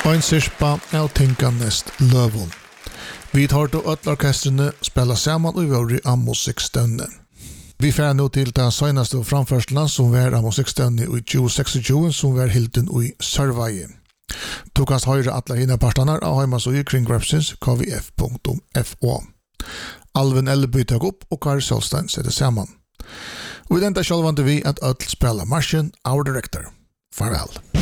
Ein sirpa av tinkanest løvun. Vi tar til orkestrene spela saman og vi av musikkstøvne. Vi fer nå til den seneste framførselen som var av musikkstøvne i 2026 som var hilden i Sørveie. Du kan høre alle hine partene av heimas og i kring websins kvf.fo. Alvin Elleby tar opp og Kari Solstein setter sammen. Og i denne sjølvande vi at ødel spela marsjen Our Director. Farvel.